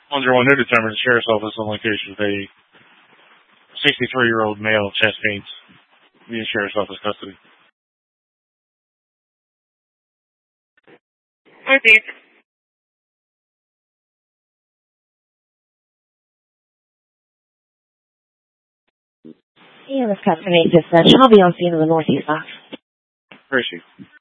101 New determined the sheriff's office on location with a 63-year-old male chest pains in the sheriff's office custody. Hi, Pete. Yeah, this customer dispatch. I'll be on scene in the northeast box. Where is she?